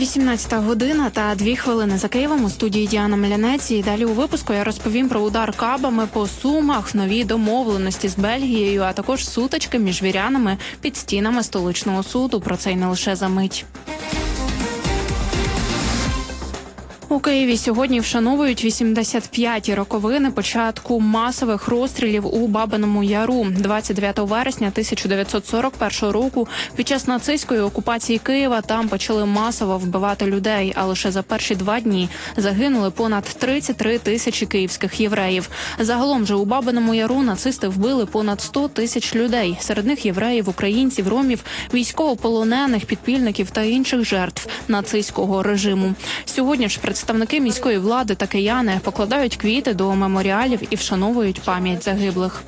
18 година та 2 хвилини за Києвом. У студії Діана Мелянець. І далі у випуску я розповім про удар кабами по Сумах, нові домовленості з Бельгією, а також сутички між вірянами під стінами столичного суду. Про це й не лише за мить. У Києві сьогодні вшановують 85-ті роковини початку масових розстрілів у Бабиному Яру. 29 вересня 1941 року під час нацистської окупації Києва там почали масово вбивати людей, а лише за перші 2 дні загинули понад 33 тисячі київських євреїв. Загалом же у Бабиному Яру нацисти вбили понад 100 тисяч людей. Серед них євреїв, українців, ромів, військовополонених, підпільників та інших жертв нацистського режиму. Сьогодні ж представники міської влади та кияни покладають квіти до меморіалів і вшановують пам'ять загиблих.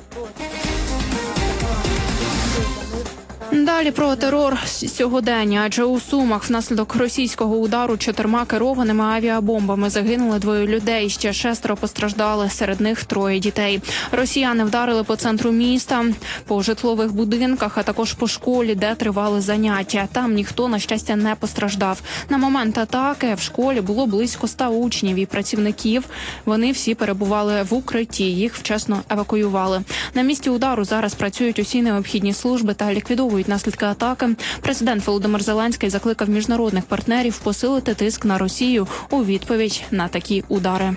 Далі про терор сьогодення, адже у Сумах внаслідок російського удару 4 керованими авіабомбами загинули 2 людей, ще 6 постраждали, серед них 3 дітей. Росіяни вдарили по центру міста, по житлових будинках, а також по школі, де тривали заняття. Там ніхто, на щастя, не постраждав. На момент атаки в школі було близько 100 учнів і працівників. Вони всі перебували в укритті, їх вчасно евакуювали. На місці удару зараз працюють усі необхідні служби та ліквідовують наслідки атаки. Президент Володимир Зеленський закликав міжнародних партнерів посилити тиск на Росію у відповідь на такі удари.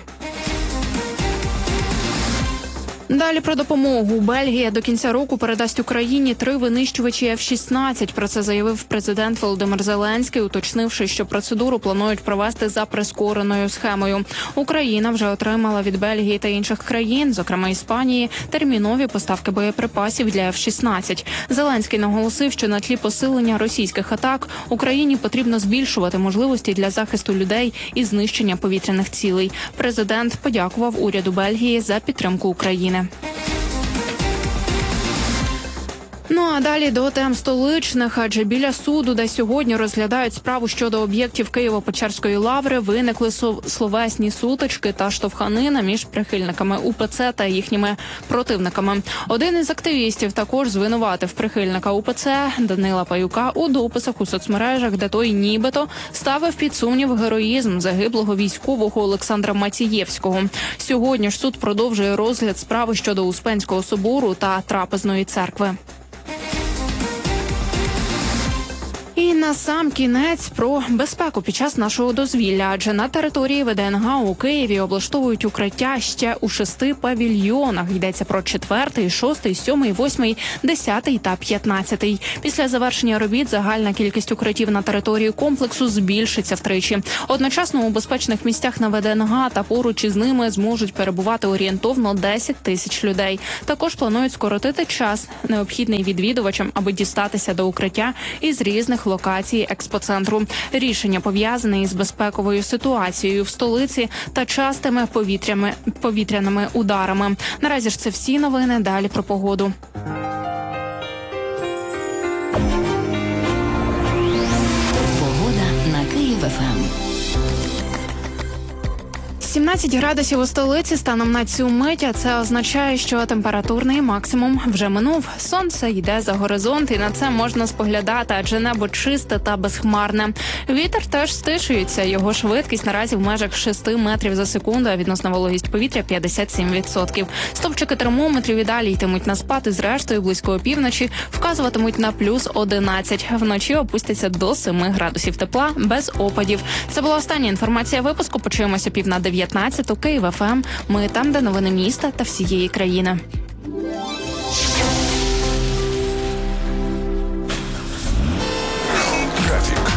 Далі про допомогу. Бельгія до кінця року передасть Україні 3 винищувачі F-16. Про це заявив президент Володимир Зеленський, уточнивши, що процедуру планують провести за прискореною схемою. Україна вже отримала від Бельгії та інших країн, зокрема Іспанії, термінові поставки боєприпасів для F-16. Зеленський наголосив, що на тлі посилення російських атак Україні потрібно збільшувати можливості для захисту людей і знищення повітряних цілей. Президент подякував уряду Бельгії за підтримку України. Ну а далі до тем столичних, адже біля суду, де сьогодні розглядають справу щодо об'єктів Києво-Печерської лаври, виникли словесні сутички та штовханина між прихильниками УПЦ та їхніми противниками. Один із активістів також звинуватив прихильника УПЦ Данила Паюка у дописах у соцмережах, де той нібито ставив під сумнів героїзм загиблого військового Олександра Матієвського. Сьогодні ж суд продовжує розгляд справи щодо Успенського собору та Трапезної церкви. І на сам кінець про безпеку під час нашого дозвілля, адже на території ВДНГ у Києві облаштовують укриття ще у 6 павільйонах. Йдеться про 4, 6, 7, 8, 10 та 15. Після завершення робіт загальна кількість укриттів на території комплексу збільшиться втричі. Одночасно у безпечних місцях на ВДНГ та поруч із ними зможуть перебувати орієнтовно 10 тисяч людей. Також планують скоротити час, необхідний відвідувачам, аби дістатися до укриття із різних локації експоцентру. Рішення пов'язане із безпековою ситуацією в столиці та частими повітряними ударами. Наразі ж це всі новини. Далі про погоду. Погода на Київ-ФМ. 17 градусів у столиці станом на цю мить, а це означає, що температурний максимум вже минув. Сонце йде за горизонт, і на це можна споглядати, адже небо чисте та безхмарне. Вітер теж стишується, його швидкість наразі в межах 6 метрів за секунду, а відносна вологість повітря 57%. Стовпчики термометрів і далі йтимуть на спад, і зрештою близько опівночі вказуватимуть на плюс 11. Вночі опустяться до 7 градусів тепла, без опадів. Це була остання інформація випуску. Почуємося 8:50. Київ-ФМ. Ми там, де новини міста та всієї країни. Трафік.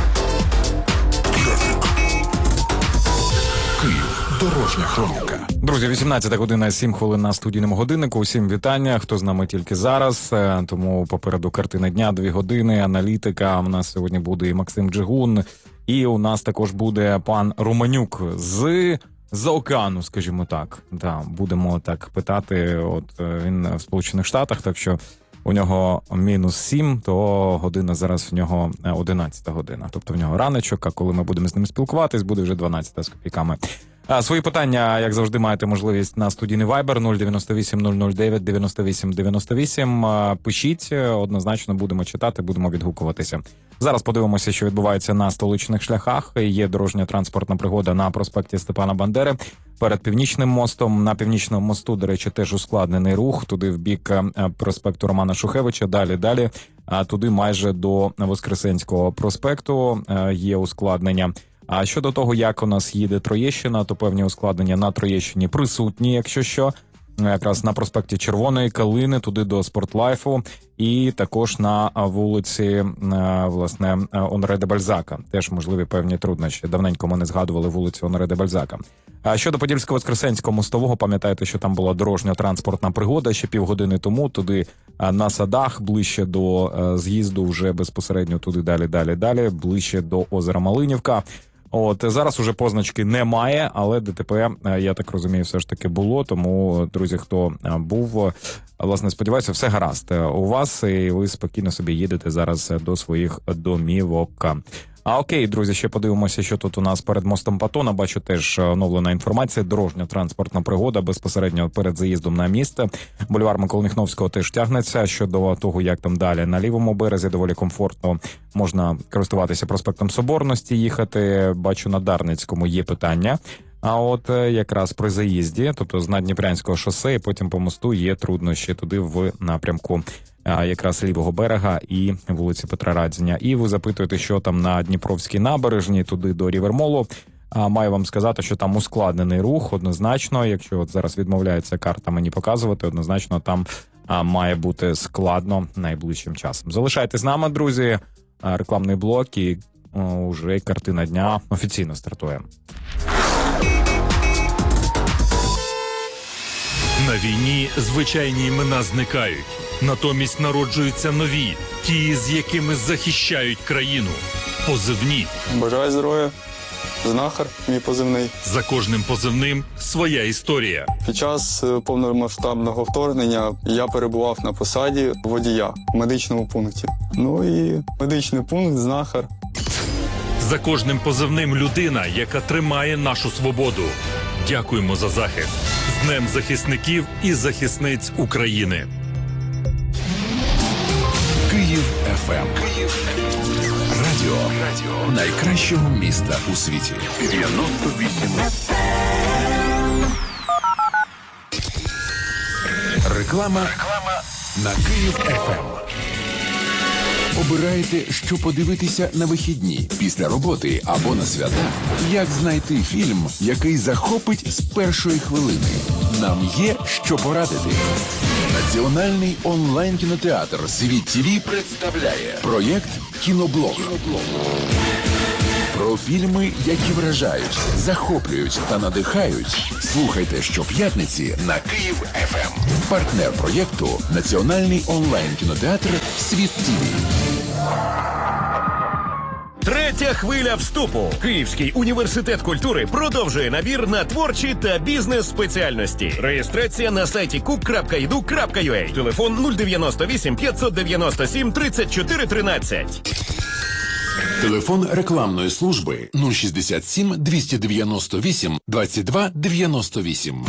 Київ. Дорожня хроніка. Друзі, 18 година, 7 хвилин на студійному годиннику. Усім вітання, хто з нами тільки зараз. Тому попереду картина дня, 2 години, аналітика. У нас сьогодні буде і Максим Джигун, і у нас також буде пан Романюк з-за океану, скажімо так. Да, будемо так питати. От він в Сполучених Штатах, так що у нього -7, то година зараз в нього 11 година. Тобто в нього раночок, а коли ми будемо з ним спілкуватись, буде вже 12 з копійками. Свої питання, як завжди, маєте можливість на студійний Viber 098 009 98 98. Пишіть, однозначно будемо читати, будемо відгукуватися. Зараз подивимося, що відбувається на столичних шляхах. Є дорожньо-транспортна пригода на проспекті Степана Бандери перед Північним мостом. На Північному мосту, до речі, теж ускладнений рух. Туди в бік проспекту Романа Шухевича, далі. Туди майже до Воскресенського проспекту є ускладнення. А щодо того, як у нас їде Троєщина, то певні ускладнення на Троєщині присутні, якщо що. Якраз на проспекті Червоної Калини, туди до Спортлайфу, і також на вулиці, власне, Оноре де Бальзака. Теж можливі певні труднощі. Давненько ми не згадували вулицю Оноре де Бальзака. А щодо Подільсько-Воскресенського мостового, пам'ятаєте, що там була дорожньо-транспортна пригода ще півгодини тому, туди на Садах, ближче до з'їзду вже безпосередньо туди далі, ближче до озера Малинівка. Зараз уже позначки немає, але ДТП, я так розумію, все ж таки було. Тому, друзі, хто був, власне, сподіваюся, все гаразд у вас, і ви спокійно собі їдете зараз до своїх домівок. Окей, друзі, ще подивимося, що тут у нас перед мостом Патона. Бачу теж оновлена інформація. Дорожньо-транспортна пригода безпосередньо перед заїздом на місце. Бульвар Миколи Міхновського теж тягнеться. Щодо того, як там далі на лівому березі, доволі комфортно можна користуватися проспектом Соборності, їхати. Бачу, на Дарницькому є питання. А якраз при заїзді, тобто з Надніпрянського шосе, і потім по мосту є труднощі туди в напрямку якраз лівого берега і вулиці Петра Радзіня. І ви запитуєте, що там на Дніпровській набережній, туди до Рівермолу. Маю вам сказати, що там ускладнений рух, однозначно. Якщо зараз відмовляється карта мені показувати, однозначно там має бути складно найближчим часом. Залишайтесь з нами, друзі. Рекламний блок і вже картина дня офіційно стартує. На війні звичайні імена зникають. Натомість народжуються нові, ті, з якими захищають країну. Позивні. Бажаю здоров'я. Знахар, мій позивний. За кожним позивним своя історія. Під час повномасштабного вторгнення я перебував на посаді водія в медичному пункті. Ну і медичний пункт, знахар. За кожним позивним людина, яка тримає нашу свободу. Дякуємо за захист. З Днем захисників і захисниць України. Київ ФМ. Радіо найкращого міста у світі. 98. Реклама на Київ ФМ. Обираєте, що подивитися на вихідні, після роботи або на свята? Як знайти фільм, який захопить з першої хвилини? Нам є що порадити. Національний онлайн-кінотеатр «Світ ТВ» представляє проєкт «Кіноблог». Про фільми, які вражають, захоплюють та надихають. Слухайте щоп'ятниці на Київ ФМ. Партнер проєкту – Національний онлайн-кінотеатр «Світ ТВ». Третя хвиля вступу. Київський університет культури продовжує набір на творчі та бізнес-спеціальності. Реєстрація на сайті cook.edu.ua. Телефон 098 597 34 13. Телефон рекламної служби 067 298 22 98.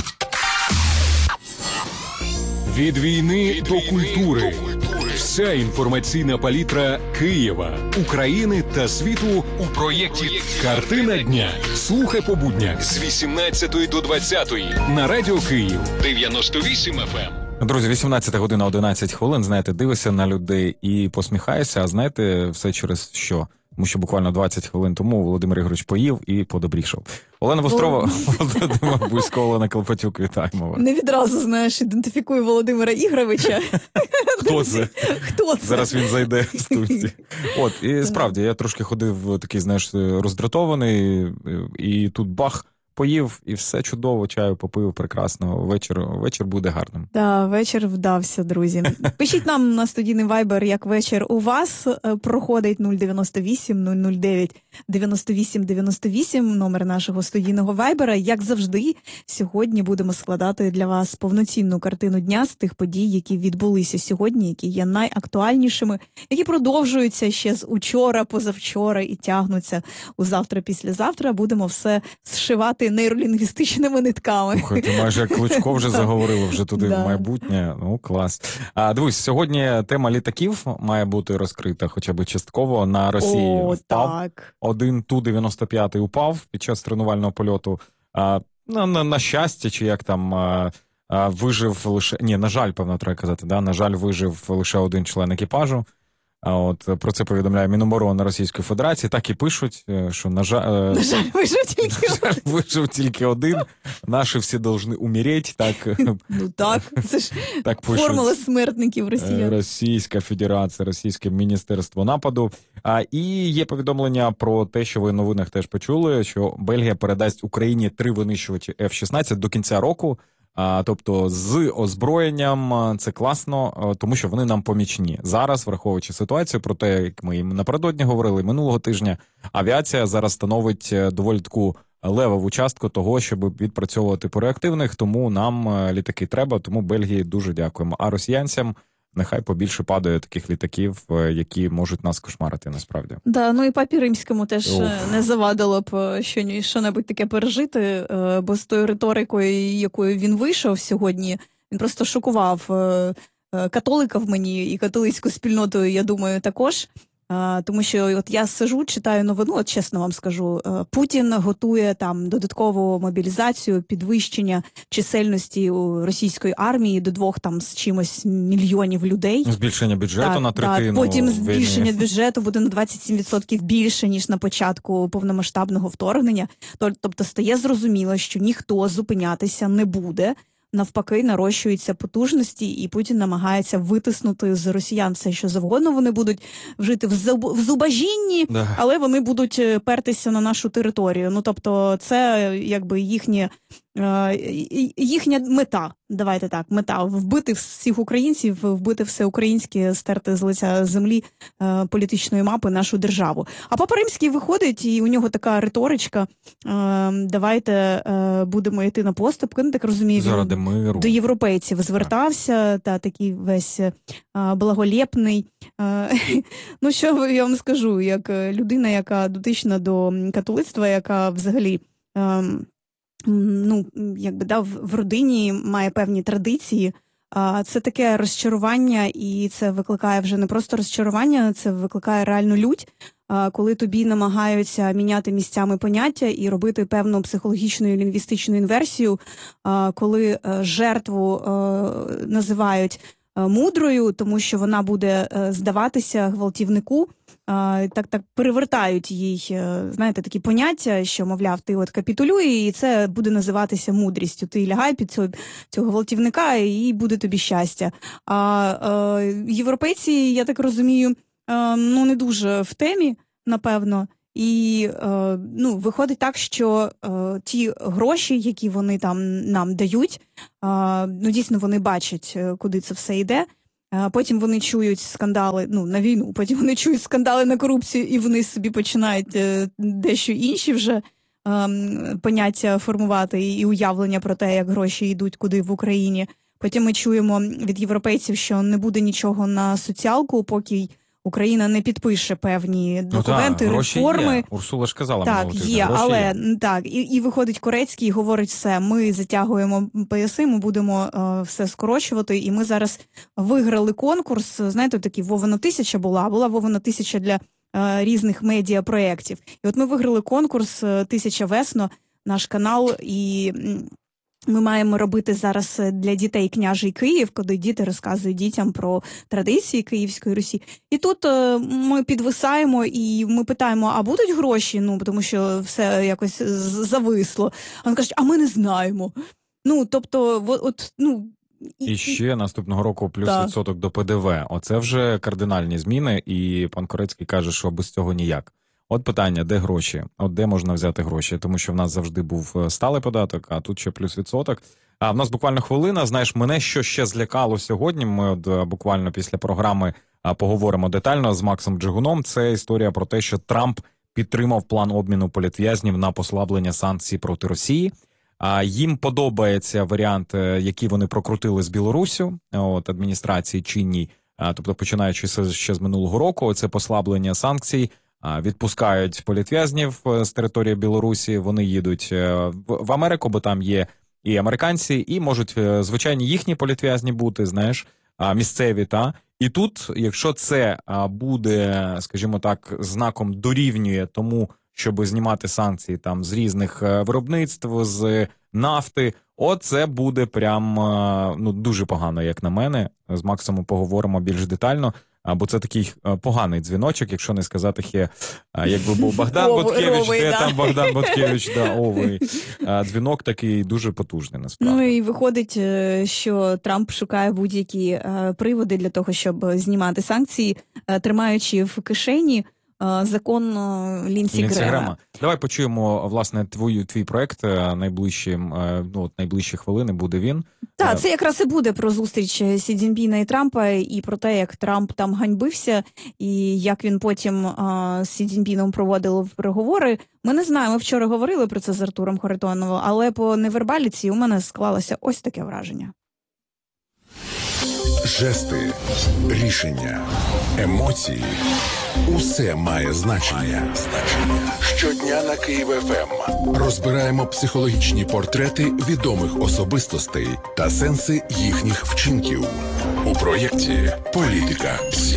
Від війни до культури. Вся інформаційна палітра Києва, України та світу у проєкті «Картина дня». Слухай по буднях з 18 до 20 на Радіо Київ 98 FM. Друзі, 18 година 11 хвилин. Знаєте, дивишся на людей і посміхаєшся, а знаєте, все через що? Тому що буквально 20 хвилин тому Володимир Ігорович поїв і подобрішав. Олена Вострова, Володимир Бузько, Олена Клопотюк, вітаємо вас. Не відразу, знаєш, ідентифікую Володимира Ігоровича. Хто це? Хто це? Зараз він зайде в студію. І справді, я трошки ходив такий, знаєш, роздратований, і тут бах, поїв, і все чудово, чаю попив, прекрасно. Вечір буде гарним. Так, вечір вдався, друзі. Пишіть нам на студійний Viber, як вечір у вас проходить. 098 009 98 98, номер нашого студійного Viber. Як завжди, сьогодні будемо складати для вас повноцінну картину дня з тих подій, які відбулися сьогодні, які є найактуальнішими, які продовжуються ще з учора, позавчора і тягнуться у завтра, післязавтра. Будемо все зшивати в'язати нейролінгвістичними нитками. Слухай, ти майже як Кличко вже заговорила вже туди Да. в майбутнє. Ну, клас. Дивись, сьогодні тема літаків має бути розкрита хоча б частково. На Росії О, впав. так. Один Ту-95 упав під час тренувального польоту. На щастя, чи як там, вижив лише... Ні, на жаль, певно, треба казати, да? На жаль, вижив лише один член екіпажу. От про це повідомляє Міноборони Російської Федерації. Так і пишуть, що на жаль вижив тільки один. Наші всі повинні умереть. Так, Ну так, це ж так пишуть. формула смертників росіян. Російська Федерація, Російське Міністерство нападу. І є повідомлення про те, що ви в новинах теж почули, що Бельгія передасть Україні 3 винищувачі F-16 до кінця року. Тобто з озброєнням це класно, тому що вони нам помічні. Зараз, враховуючи ситуацію, про те, як ми їм напередодні говорили минулого тижня, авіація зараз становить доволі таку левову частку того, щоб відпрацьовувати по реактивних, тому нам літаки треба, тому Бельгії дуже дякуємо. А росіянцям нехай побільше падає таких літаків, які можуть нас кошмарити насправді. Да, ну і папі римському теж Уф. не завадило б що-небудь таке пережити, бо з тою риторикою, якою він вийшов сьогодні, він просто шокував католика в мені і католицьку спільноту, я думаю, також. Тому що от я сижу, читаю новину, от чесно вам скажу, Путін готує там додаткову мобілізацію, підвищення чисельності у російської армії до 2 там з чимось мільйонів людей. Збільшення бюджету на третину. Потім збільшення війни. бюджету буде на 27% більше, ніж на початку повномасштабного вторгнення. Тобто стає зрозуміло, що ніхто зупинятися не буде. Навпаки, нарощуються потужності, і Путін намагається витиснути з росіян все, що завгодно. Вони будуть жити в зубожінні, Да. але вони будуть пертися на нашу територію. Ну, тобто, це якби їхня мета. Давайте так, мета вбити всіх українців, вбити все українське, стерти з лиця землі політичної мапи нашу державу. А Папа Римський виходить, і у нього така риторичка: давайте будемо йти на поступки. Ну, так розумію, Заради він миру. до європейців звертався, та такий весь благолепний. Ну, що я вам скажу, як людина, яка дотична до католицтва, яка взагалі ну, якби, да, в родині має певні традиції. Це таке розчарування, і це викликає вже не просто розчарування, це викликає реальну лють, коли тобі намагаються міняти місцями поняття і робити певну психологічну і лінгвістичну інверсію, коли жертву називають мудрою, тому що вона буде здаватися гвалтівнику, так перевертають їй, знаєте, такі поняття, що, мовляв, ти от капітулюй, і це буде називатися мудрістю. Ти лягай під цього гвалтівника, і буде тобі щастя. А європейці, я так розумію, ну, не дуже в темі, напевно. І ну, виходить так, що ті гроші, які вони там нам дають, ну, дійсно вони бачать, куди це все йде. Потім вони чують скандали, ну, на війну, потім вони чують скандали на корупцію, і вони собі починають дещо інші вже поняття формувати і уявлення про те, як гроші йдуть куди в Україні. Потім ми чуємо від європейців, що не буде нічого на соціалку, поки Україна не підпише певні документи, реформи. Є. Урсула ж казала Так, минулого тижня, є, гроші але є. так, і виходить Корецький і говорить все, ми затягуємо пояси, ми будемо все скорочувати, і ми зараз виграли конкурс, знаєте, такий Вовина 1000 була Вовина 1000 для різних медіапроєктів. І от ми виграли конкурс 1000 весно, наш канал, і ми маємо робити зараз для дітей «Княжий Київ», коли діти розказують дітям про традиції Київської Русі. І тут ми підвисаємо і ми питаємо, а будуть гроші? Ну, тому що все якось зависло. А він каже, а ми не знаємо. Ну, тобто, ну... І ще наступного року плюс Так. відсоток до ПДВ. Оце вже кардинальні зміни, і пан Корецький каже, що без цього ніяк. От питання, де гроші? От де можна взяти гроші? Тому що в нас завжди був сталий податок, а тут ще плюс відсоток. А в нас буквально хвилина. Знаєш, мене що ще злякало сьогодні, ми от буквально після програми поговоримо детально з Максом Джигуном. Це історія про те, що Трамп підтримав план обміну політв'язнів на послаблення санкцій проти Росії. Їм подобається варіант, який вони прокрутили з Білоруссю, от адміністрації чинній, тобто починаючи ще з минулого року, це послаблення санкцій відпускають політв'язнів з території Білорусі, вони їдуть в Америку, бо там є і американці, і можуть звичайні їхні політв'язні бути, знаєш, місцеві, та. І тут, якщо це буде, скажімо так, знаком дорівнює тому, щоб знімати санкції там з різних виробництв, з нафти, це буде прям дуже погано, як на мене. З Максом поговоримо більш детально, бо це такий поганий дзвіночок, якщо не сказати, якби був Богдан Боткевич, де там Богдан Боткевич, овий. Дзвінок такий дуже потужний, насправді. Ну і виходить, що Трамп шукає будь-які приводи для того, щоб знімати санкції, тримаючи в кишені закон Лінсі Грема. Давай почуємо, власне, твій проект найближчі хвилини буде він. Так, це якраз і буде про зустріч Сі Цзіньпіна і Трампа, і про те, як Трамп там ганьбився, і як він потім з Сі Цзіньпіном проводив переговори. Ми не знаємо, вчора говорили про це з Артуром Харитоновим, але по невербаліці у мене склалося ось таке враження. Жести, рішення, емоції – усе має значення. Щодня на Київ ФМ розбираємо психологічні портрети відомих особистостей та сенси їхніх вчинків у проєкті «Політика ПСІ».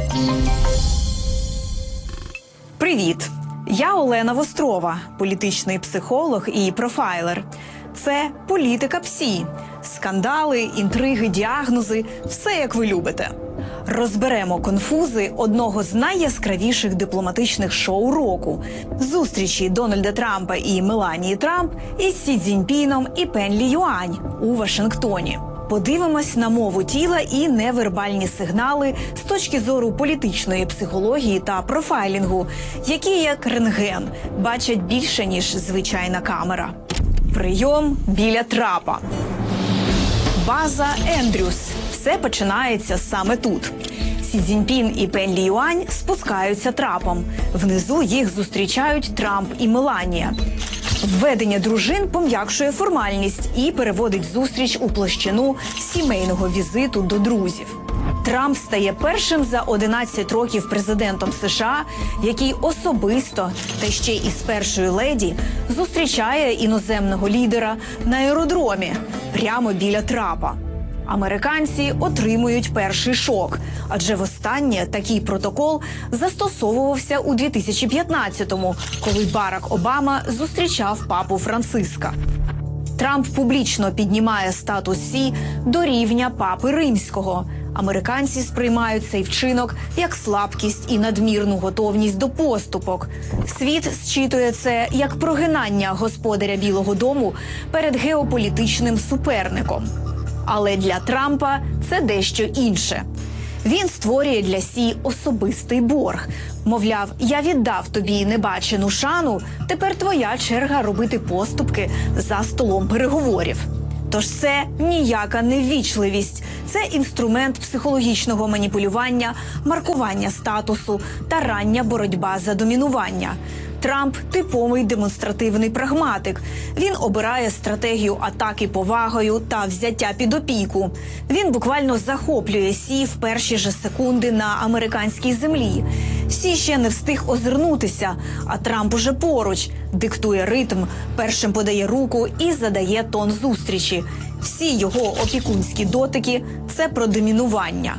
Привіт! Я Олена Вострова, політичний психолог і профайлер. Це «Політика ПСІ». Скандали, інтриги, діагнози – все, як ви любите. Розберемо конфузи одного з найяскравіших дипломатичних шоу року – зустрічі Дональда Трампа і Меланії Трамп із Сі Цзіньпіном і Пен Ліюань у Вашингтоні. Подивимось на мову тіла і невербальні сигнали з точки зору політичної психології та профайлінгу, які, як рентген, бачать більше, ніж звичайна камера. Прийом біля трапа. База Ендрюс. Все починається саме тут. Сі Цзіньпін і Пен Ліюань спускаються трапом. Внизу їх зустрічають Трамп і Меланія. Введення дружин пом'якшує формальність і переводить зустріч у площину сімейного візиту до друзів. Трамп стає першим за 11 років президентом США, який особисто, та ще й із першою леді, зустрічає іноземного лідера на аеродромі, прямо біля трапа. Американці отримують перший шок, адже востаннє такий протокол застосовувався у 2015-му, коли Барак Обама зустрічав папу Франциска. Трамп публічно піднімає статус Сі до рівня папи Римського. Американці сприймають цей вчинок як слабкість і надмірну готовність до поступок. Світ зчитує це як прогинання господаря Білого дому перед геополітичним суперником. Але для Трампа це дещо інше. Він створює для Сі особистий борг. Мовляв, я віддав тобі небачену шану, тепер твоя черга робити поступки за столом переговорів. Тож це ніяка не ввічливість. Це інструмент психологічного маніпулювання, маркування статусу та рання боротьба за домінування. Трамп – типовий демонстративний прагматик. Він обирає стратегію атаки повагою та взяття під опіку. Він буквально захоплює Сі в перші ж секунди на американській землі. Сі ще не встиг озирнутися, а Трамп уже поруч, диктує ритм, першим подає руку і задає тон зустрічі. Всі його опікунські дотики – це про домінування.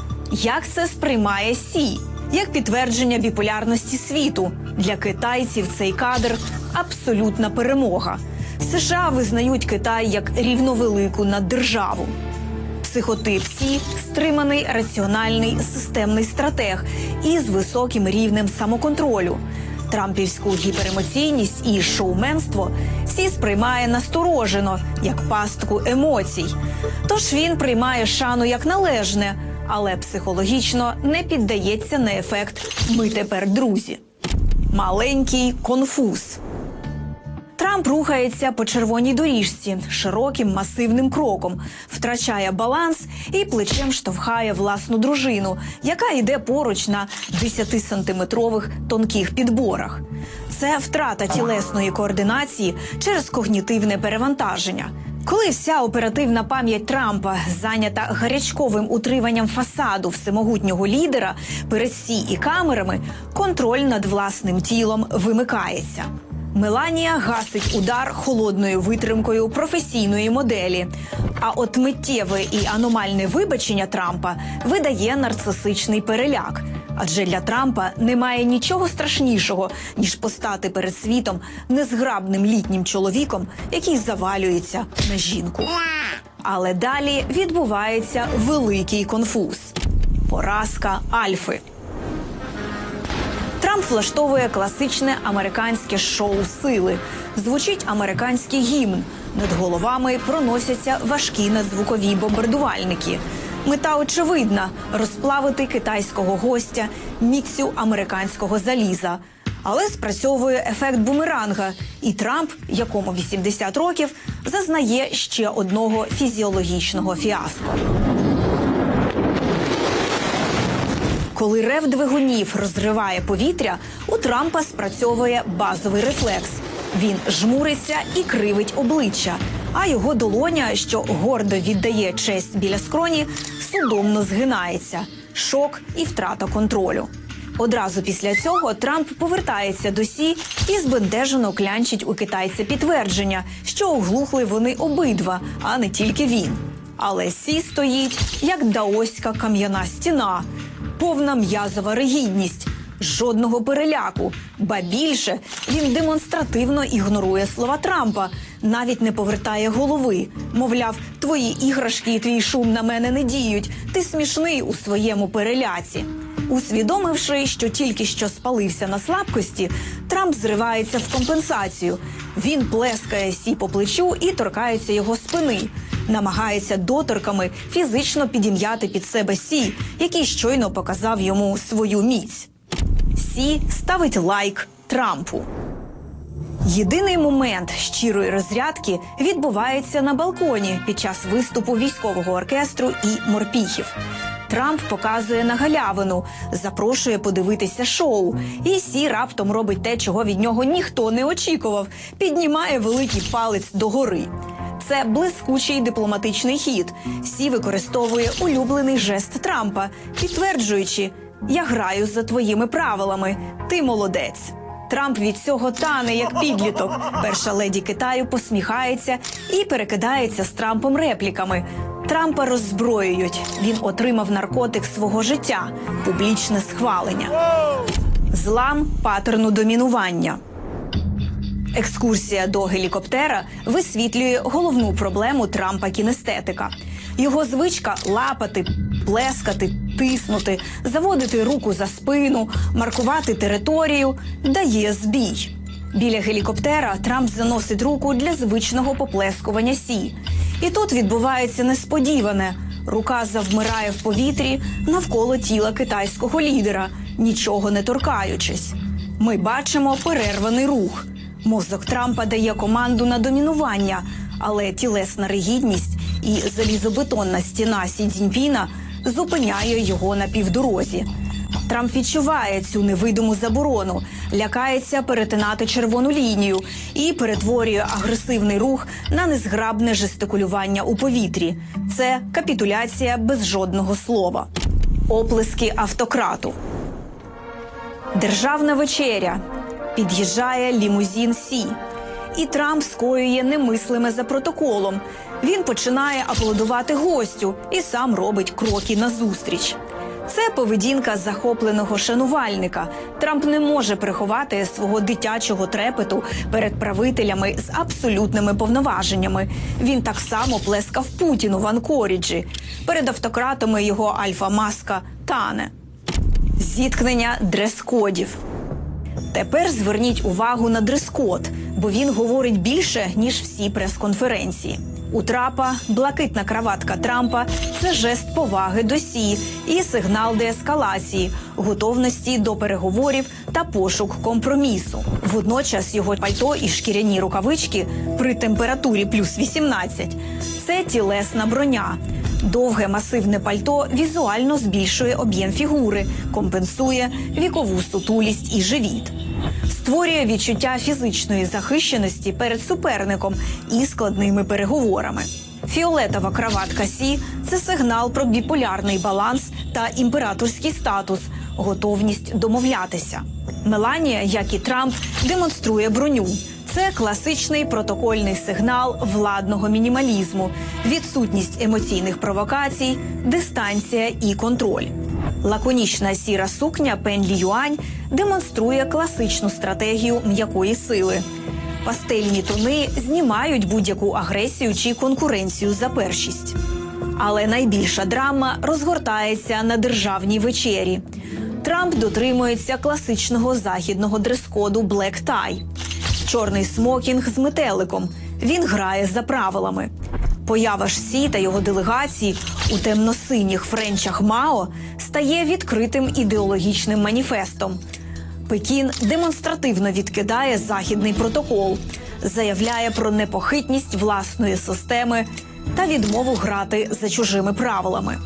Як це сприймає Сі? Як підтвердження біполярності світу. Для китайців цей кадр – абсолютна перемога. США визнають Китай як рівновелику наддержаву. Психотип Сі – стриманий, раціональний, системний стратег із високим рівнем самоконтролю. Трампівську гіперемоційність і шоуменство Сі сприймає насторожено, як пастку емоцій. Тож він приймає шану як належне, але психологічно не піддається на ефект «ми тепер друзі». Маленький конфуз. Трамп рухається по червоній доріжці широким масивним кроком, втрачає баланс і плечем штовхає власну дружину, яка йде поруч на 10-сантиметрових тонких підборах. Це втрата тілесної координації через когнітивне перевантаження. Коли вся оперативна пам'ять Трампа зайнята гарячковим утриманням фасаду всемогутнього лідера перед Сі і камерами, контроль над власним тілом вимикається. Меланія гасить удар холодною витримкою професійної моделі. А от миттєве і аномальне вибачення Трампа видає нарцисичний переляк. Адже для Трампа немає нічого страшнішого, ніж постати перед світом незграбним літнім чоловіком, який завалюється на жінку. Але далі відбувається великий конфуз. Поразка Альфи. Трамп влаштовує класичне американське шоу сили. Звучить американський гімн. Над головами проносяться важкі надзвукові бомбардувальники. Мета очевидна – розплавити китайського гостя міцю американського заліза. Але спрацьовує ефект бумеранга, і Трамп, якому 80 років, зазнає ще одного фізіологічного фіаско. Коли рев двигунів розриває повітря, у Трампа спрацьовує базовий рефлекс. Він жмуриться і кривить обличчя, а його долоня, що гордо віддає честь біля скроні, судомно згинається. Шок і втрата контролю. Одразу після цього Трамп повертається до Сі і збентежено клянчить у китайця підтвердження, що оглухли вони обидва, а не тільки він. Але Сі стоїть, як даоська кам'яна стіна. Повна м'язова ригідність. Жодного переляку. Ба більше, він демонстративно ігнорує слова Трампа, навіть не повертає голови. Мовляв, твої іграшки і твій шум на мене не діють, ти смішний у своєму переляці. Усвідомивши, що тільки що спалився на слабкості, Трамп зривається в компенсацію. Він плескає Сі по плечу і торкається його спини. Намагається доторками фізично підім'яти під себе Сі, який щойно показав йому свою міць. Сі ставить лайк Трампу. Єдиний момент щирої розрядки відбувається на балконі під час виступу військового оркестру і морпіхів. Трамп показує на галявину, запрошує подивитися шоу. І Сі раптом робить те, чого від нього ніхто не очікував – піднімає великий палець догори. Це блискучий дипломатичний хід. Сі використовує улюблений жест Трампа, підтверджуючи «Я граю за твоїми правилами, ти молодець». Трамп від цього тане, як підліток. Перша леді Китаю посміхається і перекидається з Трампом репліками. Трампа роззброюють. Він отримав наркотик свого життя – публічне схвалення. Злам паттерну домінування. Екскурсія до гелікоптера висвітлює головну проблему Трампа-кінестетика. Його звичка лапати, плескати, тиснути, заводити руку за спину, маркувати територію дає збій. Біля гелікоптера Трамп заносить руку для звичного поплескування Сі. І тут відбувається несподіване. Рука завмирає в повітрі навколо тіла китайського лідера, нічого не торкаючись. Ми бачимо перерваний рух. Мозок Трампа дає команду на домінування, але тілесна ригідність і залізобетонна стіна Сі Цзіньпіна зупиняє його на півдорозі. Трамп відчуває цю невидиму заборону, лякається перетинати червону лінію і перетворює агресивний рух на незграбне жестикулювання у повітрі. Це капітуляція без жодного слова. Оплески автократу. Державна вечеря. Під'їжджає лімузин Сі. І Трамп скоює немислиме за протоколом. Він починає аплодувати гостю і сам робить кроки назустріч. Це поведінка захопленого шанувальника. Трамп не може приховати свого дитячого трепету перед правителями з абсолютними повноваженнями. Він так само плескав Путіну в Анкоріджі. Перед автократами його альфа-маска тане. Зіткнення дрес-кодів. Тепер зверніть увагу на дрес-код, бо він говорить більше, ніж всі прес-конференції. У Трампа блакитна краватка Трампа – це жест поваги до Сі і сигнал деескалації, готовності до переговорів та пошук компромісу. Водночас його пальто і шкіряні рукавички при температурі плюс 18 – це тілесна броня. Довге масивне пальто візуально збільшує об'єм фігури, компенсує вікову сутулість і живіт. створює відчуття фізичної захищеності перед суперником і складними переговорами. Фіолетова краватка Сі – це сигнал про біполярний баланс та імператорський статус, готовність домовлятися. Меланія, як і Трамп, демонструє броню. Це класичний протокольний сигнал владного мінімалізму, відсутність емоційних провокацій, дистанція і контроль. Лаконічна сіра сукня Пен Лі Юань демонструє класичну стратегію м'якої сили. Пастельні тони знімають будь-яку агресію чи конкуренцію за першість. Але найбільша драма розгортається на державній вечері. Трамп дотримується класичного західного дрес-коду «Black Tie». Чорний смокінг з метеликом. Він грає за правилами. Поява ж Сі та його делегації у темно-синіх френчах Мао стає відкритим ідеологічним маніфестом. Пекін демонстративно відкидає західний протокол, заявляє про непохитність власної системи та відмову грати за чужими правилами.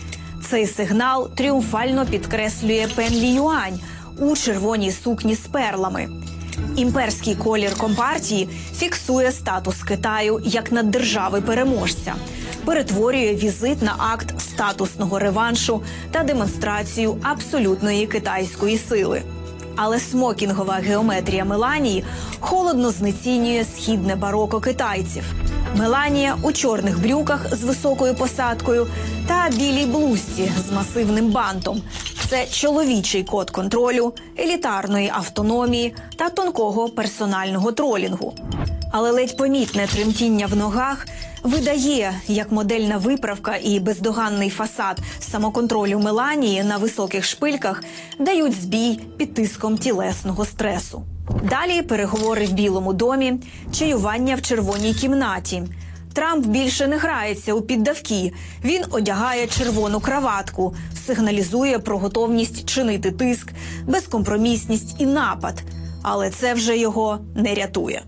Цей сигнал тріумфально підкреслює Пен Лі Юань у червоній сукні з перлами. Імперський колір Компартії фіксує статус Китаю як наддержави-переможця, перетворює візит на акт статусного реваншу та демонстрацію абсолютної китайської сили. Але смокінгова геометрія Меланії холодно знецінює східне бароко китайців. Меланія у чорних брюках з високою посадкою та білій блузці з масивним бантом. Це чоловічий код контролю, елітарної автономії та тонкого персонального тролінгу. Але ледь помітне тремтіння в ногах видає, як модельна виправка і бездоганний фасад самоконтролю Меланії на високих шпильках дають збій під тиском тілесного стресу. Далі переговори в Білому домі, чаювання в червоній кімнаті. Трамп більше не грається у піддавки. Він одягає червону краватку, сигналізує про готовність чинити тиск, безкомпромісність і напад. Але це вже його не рятує.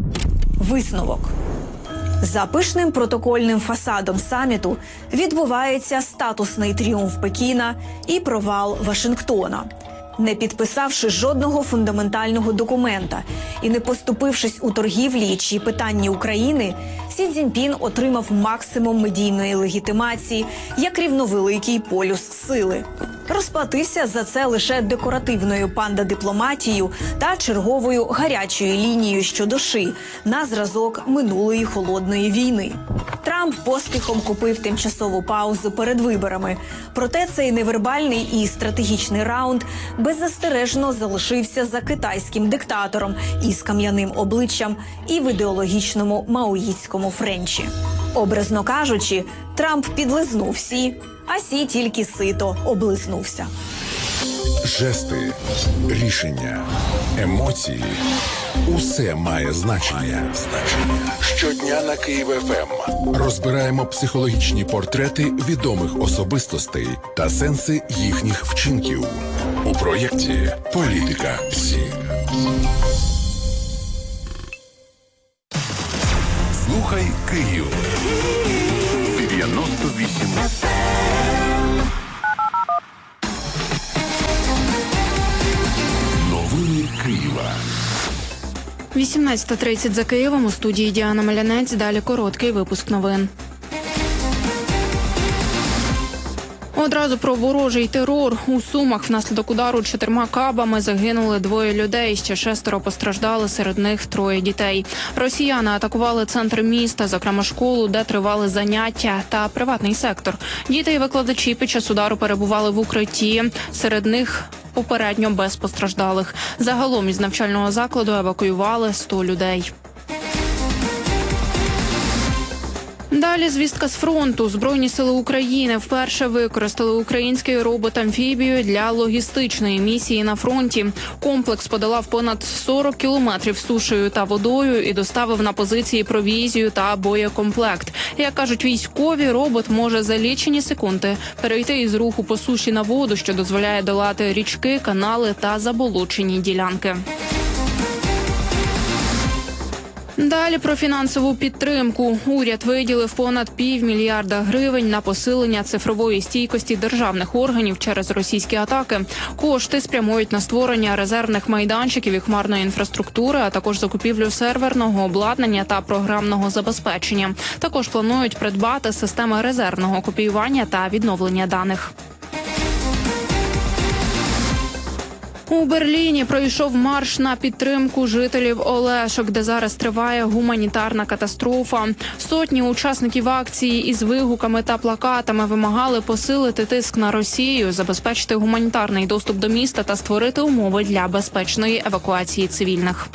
Висновок. За пишним протокольним фасадом саміту відбувається статусний тріумф Пекіна і провал Вашингтона. Не підписавши жодного фундаментального документа і не поступившись у торгівлі чи питанні України, Сі Цзіньпін отримав максимум медійної легітимації як рівновеликий полюс сили. Розплатився за це лише декоративною панда-дипломатією та черговою гарячою лінією щодо Ши на зразок минулої холодної війни. Трамп поспіхом купив тимчасову паузу перед виборами. Проте цей невербальний і стратегічний раунд беззастережно залишився за китайським диктатором із кам'яним обличчям і в ідеологічному маоїстському френчі. Образно кажучи, Трамп підлизнув Сі, а Сі тільки сито облизнувся. Жести, рішення, емоції – усе має значення. Щодня на Київ ФМ розбираємо психологічні портрети відомих особистостей та сенси їхніх вчинків у проєкті «Політика Сі». Слухай Київ. 98 Новини Києва. 18:30 за Києвом. У студії Діана Малянець. Далі короткий випуск новин. Одразу про ворожий терор. У Сумах внаслідок удару 4 кабами загинули 2 людей, ще 6 постраждали, серед них 3 дітей. Росіяни атакували центр міста, зокрема школу, де тривали заняття, та приватний сектор. Діти і викладачі під час удару перебували в укритті, серед них попередньо без постраждалих. Загалом із навчального закладу евакуювали 100 людей. Далі звістка з фронту. Збройні сили України вперше використали український робот-амфібію для логістичної місії на фронті. Комплекс подолав понад 40 кілометрів сушею та водою і доставив на позиції провізію та боєкомплект. Як кажуть військові, робот може за лічені секунди перейти із руху по суші на воду, що дозволяє долати річки, канали та заболочені ділянки. Далі про фінансову підтримку. Уряд виділив понад $500 мільярда на посилення цифрової стійкості державних органів через російські атаки. Кошти спрямують на створення резервних майданчиків і хмарної інфраструктури, а також закупівлю серверного обладнання та програмного забезпечення. Також планують придбати системи резервного копіювання та відновлення даних. У Берліні пройшов марш на підтримку жителів Олешок, де зараз триває гуманітарна катастрофа. Сотні учасників акції із вигуками та плакатами вимагали посилити тиск на Росію, забезпечити гуманітарний доступ до міста та створити умови для безпечної евакуації цивільних.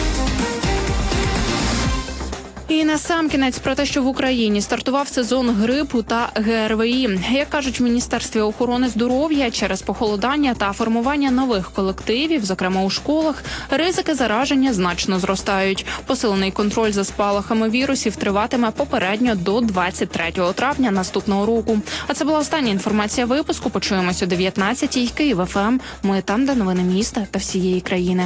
І насамкінець про те, що в Україні стартував сезон грипу та ГРВІ. Як кажуть в Міністерстві охорони здоров'я, через похолодання та формування нових колективів, зокрема у школах, ризики зараження значно зростають. Посилений контроль за спалахами вірусів триватиме попередньо до 23 травня наступного року. А це була остання інформація випуску. Почуємось о 19-й. Київ ФМ. Ми там, де новини міста та всієї країни.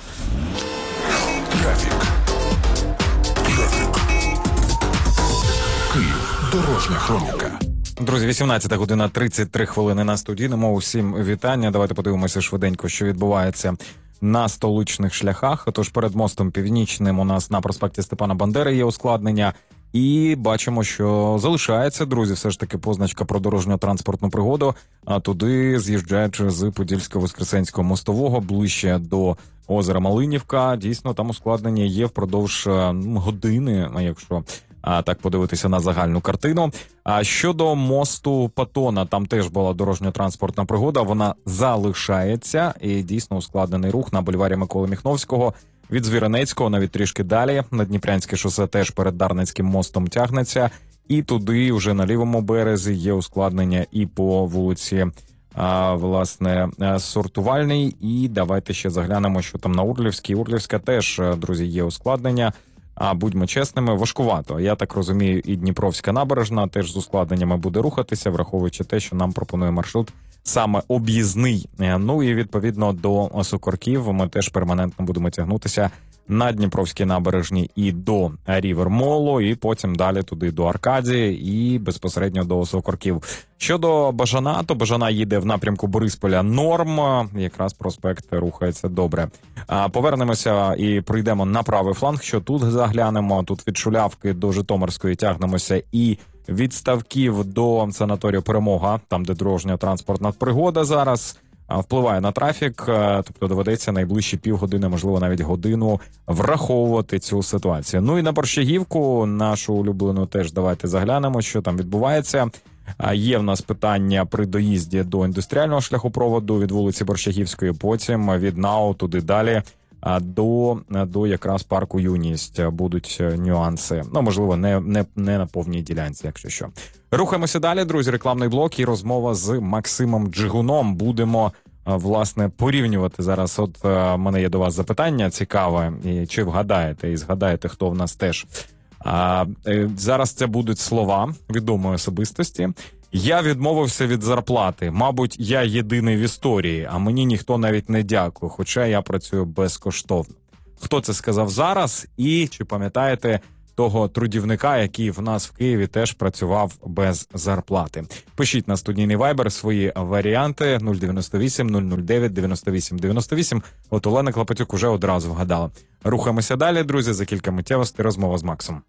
Дорожня хроніка. Друзі, 18 година 33 хвилини на студійному. Усім вітання. Давайте подивимося швиденько, що відбувається на столичних шляхах. Тож перед мостом Північним у нас на проспекті Степана Бандери є ускладнення. І бачимо, що залишається, друзі, все ж таки позначка про дорожньо-транспортну пригоду. А туди, з'їжджаючи з Подільсько-Воскресенського мостового, ближче до озера Малинівка, дійсно там ускладнення є впродовж години, якщо так подивитися на загальну картину. А щодо мосту Патона, там теж була дорожньо-транспортна пригода, вона залишається, і дійсно ускладнений рух на бульварі Миколи Міхновського від Звіринецького, навіть трішки далі. На Дніпрянське шосе теж перед Дарницьким мостом тягнеться, і туди вже на лівому березі є ускладнення і по вулиці власне Сортувальній. І давайте ще заглянемо, що там на Урлівській. Урлівська теж, друзі, є ускладнення. А будьмо чесними, важкувато. Я так розумію, і Дніпровська набережна теж з ускладненнями буде рухатися, враховуючи те, що нам пропонує маршрут саме об'їзний. Ну і відповідно до Сокорків ми теж перманентно будемо тягнутися на Дніпровській набережній і до Рівер-Молу, і потім далі туди до Аркадії і безпосередньо до Сокорків. Щодо Бажана, то Бажана їде в напрямку Борисполя норм, якраз проспект рухається добре. Повернемося і пройдемо на правий фланг, що тут заглянемо. Тут від Шулявки до Житомирської тягнемося і від Ставків до санаторію Перемога, там де дорожньо-транспортна пригода зараз впливає на трафік, тобто доведеться найближчі півгодини, можливо, навіть годину враховувати цю ситуацію. Ну і на Борщагівку, нашу улюблену, теж давайте заглянемо, що там відбувається. Є в нас питання при доїзді до індустріального шляхопроводу від вулиці Борщагівської, потім від НАУ туди далі до якраз парку Юність будуть нюанси. Ну, можливо, не на повній ділянці, якщо що. Рухаємося далі, друзі. Рекламний блок і розмова з Максимом Джигуном. Будемо, власне, порівнювати зараз. От мене є до вас запитання цікаве. Чи вгадаєте і згадаєте, хто в нас теж. Зараз це будуть слова відомої особистості. Я відмовився від зарплати. Мабуть, я єдиний в історії, а мені ніхто навіть не дякує, хоча я працюю безкоштовно. Хто це сказав зараз? І чи пам'ятаєте того трудівника, який в нас в Києві теж працював без зарплати? Пишіть на студійний вайбер свої варіанти 098 009 98 98. От Олена Клопотюк уже одразу вгадала. Рухаємося далі, друзі, за кілька миттєвостей розмова з Максом.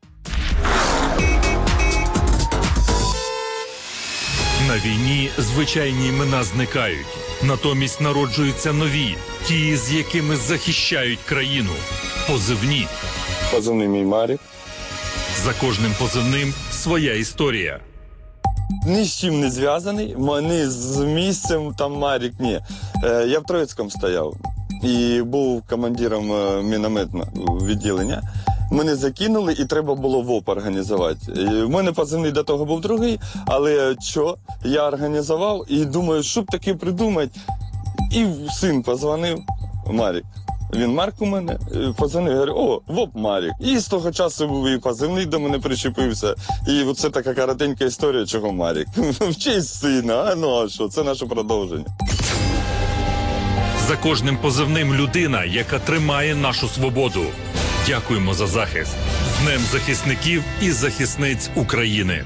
На війні звичайні імена зникають. Натомість народжуються нові, ті, з якими захищають країну. Позивні. Позивний мій Марік. За кожним позивним своя історія. Ні з чим не зв'язаний, ні з місцем там Марік, ні. Я в Троїцькому стояв і був командиром мінометного відділення. Мене закинули і треба було ВОП організувати. У мене позивний до того був другий, але я організував і думаю, що б таке придумати. І син позвонив, Марік. Він Марк у мене, позвонив, говорю, о, ВОП Марік. І з того часу був і позивний до мене причепився. І оце така коротенька історія, чого Марік. В честь сина, а що, це наше продовження. За кожним позивним людина, яка тримає нашу свободу. Дякуємо за захист. З Днем захисників і захисниць України.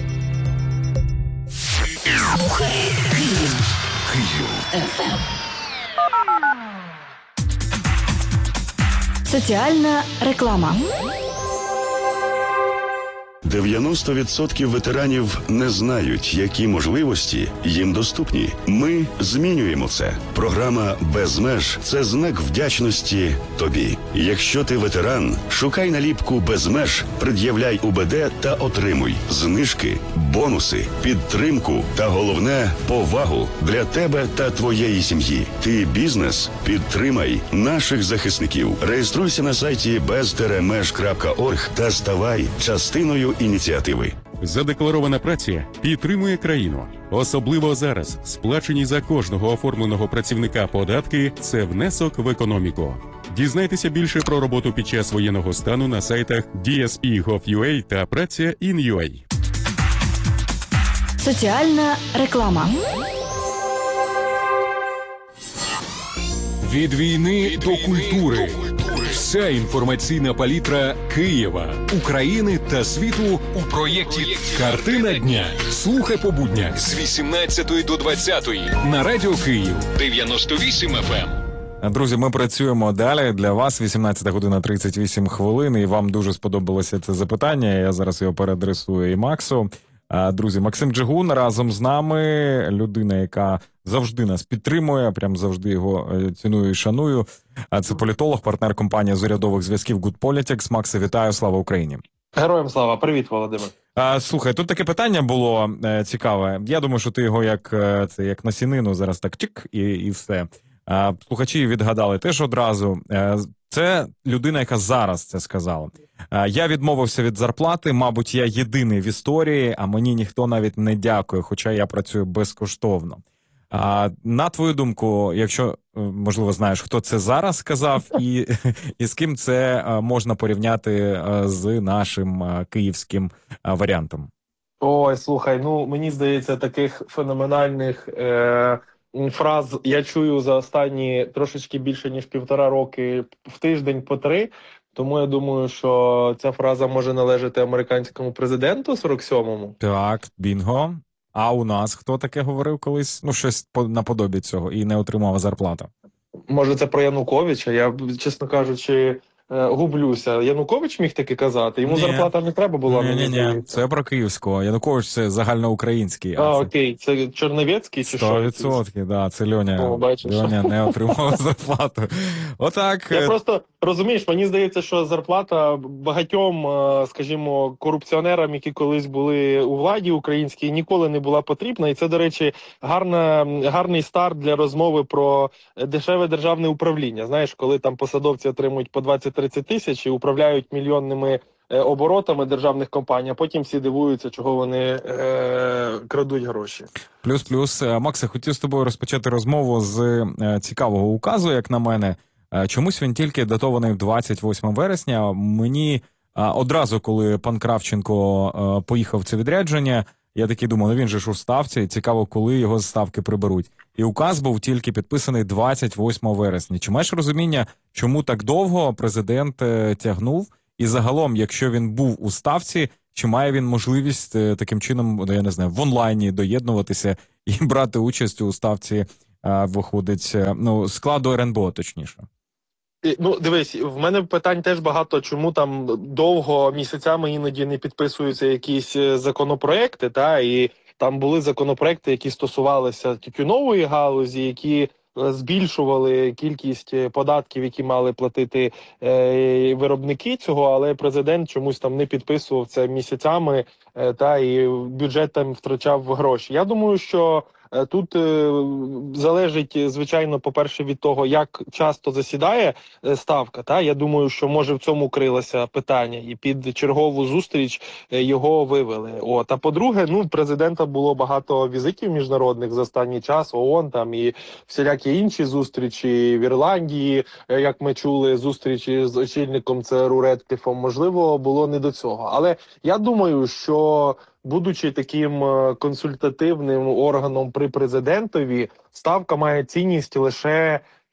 Соціальна реклама. 90% ветеранів не знають, які можливості їм доступні. Ми змінюємо це. Програма «Без меж» – це знак вдячності тобі. Якщо ти ветеран, шукай наліпку «Без меж», пред'являй УБД та отримуй знижки, бонуси, підтримку та, головне, повагу для тебе та твоєї сім'ї. Ти бізнес? Підтримай наших захисників. Реєструйся на сайті bez-mej.org та ставай частиною ініціативи. Задекларована праця підтримує країну. Особливо зараз сплачені за кожного оформленого працівника податки – це внесок в економіку. Дізнайтеся більше про роботу під час воєнного стану на сайтах DSP.gov.ua та Праця.in.ua. Соціальна реклама. Від війни до культури. Вся інформаційна палітра Києва, України та світу у проєкті «Картина дня». Слухай по буднях з 18 до 20 на Радіо Київ 98 FM. Друзі, ми працюємо далі. Для вас 18 година 38 хвилин, і вам дуже сподобалося це запитання. Я зараз його переадресую і Максу. Друзі, Максим Джигун разом з нами, людина, яка завжди нас підтримує, прям завжди його ціную і шаную. Це політолог, партнер компанії з урядових зв'язків Good Politics. Максе, вітаю, слава Україні. Героям слава, привіт, Володимир. Слухай, тут таке питання було цікаве. Я думаю, що ти його як насінину зараз так чик і все. Слухачі відгадали теж одразу. Це людина, яка зараз це сказала. Я відмовився від зарплати, мабуть, я єдиний в історії, а мені ніхто навіть не дякує, хоча я працюю безкоштовно. На твою думку, якщо, можливо, знаєш, хто це зараз сказав, і з ким це можна порівняти з нашим київським варіантом? Ой, слухай, мені здається, таких феноменальних фраз я чую за останні трошечки більше, ніж 1,5 роки в тиждень по 3. Тому я думаю, що ця фраза може належати американському президенту 47-му. Так, бінго. А у нас хто таке говорив колись? Щось наподобі цього і не отримав зарплату. Може, це про Януковича? Я, чесно кажучи, гублюся. Янукович міг таки казати? Йому зарплата не треба була? Ні, це про київського. Янукович – це загальноукраїнський. Окей. Це Черновецький чи що? 100%, да, це Льоня. Льоня не отримав зарплату. Отак. Я просто, розумієш, мені здається, що зарплата багатьом, скажімо, корупціонерам, які колись були у владі українській, ніколи не була потрібна. І це, до речі, гарний старт для розмови про дешеве державне управління. Знаєш, коли там посадовці отримують по 20-30 тисяч і управляють мільйонними оборотами державних компаній, а потім всі дивуються, чого вони крадуть гроші. Плюс. Максе, хотів з тобою розпочати розмову з цікавого указу, як на мене. Чомусь він тільки датований 28 вересня. Мені одразу, коли пан Кравченко поїхав в це відрядження, я такий думав, він же ж у ставці, цікаво, коли його з ставки приберуть. І указ був тільки підписаний 28 вересня. Чи маєш розуміння, чому так довго президент тягнув? І загалом, якщо він був у ставці, чи має він можливість таким чином, я не знаю, в онлайні доєднуватися і брати участь у ставці, виходить, складу РНБО, точніше? Дивись, в мене питань теж багато, чому там довго, місяцями іноді не підписуються якісь законопроекти, і там були законопроекти, які стосувалися тютюнової галузі, які збільшували кількість податків, які мали платити виробники цього, але президент чомусь там не підписував це місяцями, і бюджет там втрачав гроші. Я думаю, що тут залежить, звичайно, по-перше, від того, як часто засідає ставка. Я думаю, що, може, в цьому крилося питання, і під чергову зустріч його вивели. А по-друге, президента було багато візитів міжнародних за останній час, ООН і всілякі інші зустрічі в Ірландії, як ми чули, зустрічі з очільником ЦРУ Редкліфом, можливо, було не до цього. Але я думаю, що будучи таким консультативним органом при президентові, ставка має цінність лише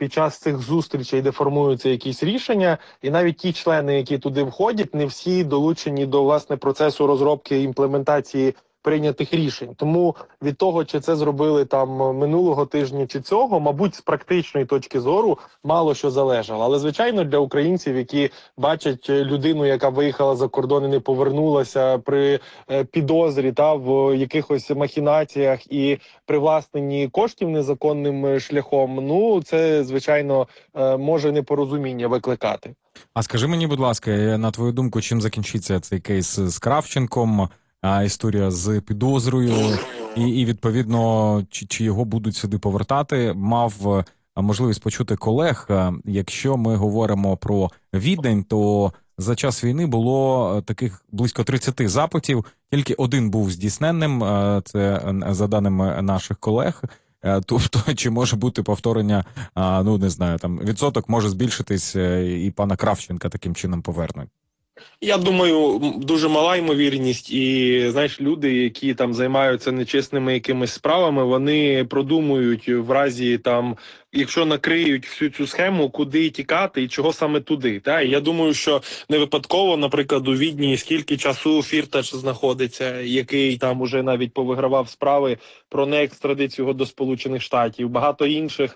під час цих зустрічей, де формуються якісь рішення, і навіть ті члени, які туди входять, не всі долучені до, власне, процесу розробки і імплементації прийнятих рішень. Тому від того, чи це зробили там минулого тижня чи цього, мабуть, з практичної точки зору мало що залежало. Але, звичайно, для українців, які бачать людину, яка виїхала за кордон і не повернулася при підозрі та в якихось махінаціях і привласненні коштів незаконним шляхом, ну, це, звичайно, може непорозуміння викликати. А скажи мені, будь ласка, на твою думку, чим закінчиться цей кейс з Кравченком, історія з підозрою, і відповідно, чи його будуть сюди повертати? Мав можливість почути колег. Якщо ми говоримо про Відень, то за час війни було таких близько 30 запитів, тільки один був здійсненним, це за даними наших колег. Тобто, чи може бути повторення, ну, не знаю, там відсоток може збільшитись, і пана Кравченка таким чином повернуть? Я думаю, дуже мала ймовірність, і, знаєш, люди, які там займаються нечесними якимись справами, вони продумують в разі там, якщо накриють всю цю схему, куди тікати і чого саме туди. Та? І я думаю, що не випадково, наприклад, у Відні скільки часу Фіртач знаходиться, який там уже навіть повигравав справи про неекстрадицію його до Сполучених Штатів. Багато інших